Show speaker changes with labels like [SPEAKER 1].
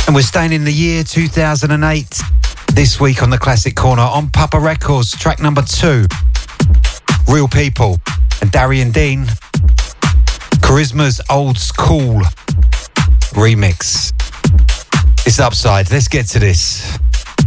[SPEAKER 1] And we're staying in the year 2008. This week on the Classic Corner on Papa Records, track number 2, Real People and Darian Dean, Charisma's Old School remix. It's Upside. Let's get to this.